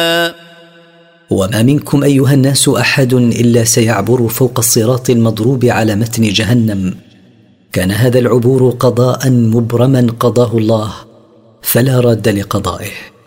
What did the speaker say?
وما منكم أيها الناس أحد إلا سيعبر فوق الصراط المضروب على متن جهنم، كان هذا العبور قضاء مبرما قضاه الله فلا راد لقضائه.